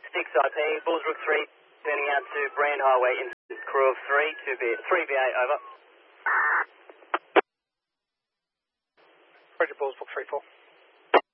IP, Bullsbrook 3, turning out to Brand Highway in crew of 3BA, over. Roger, Bullsbrook 3-4.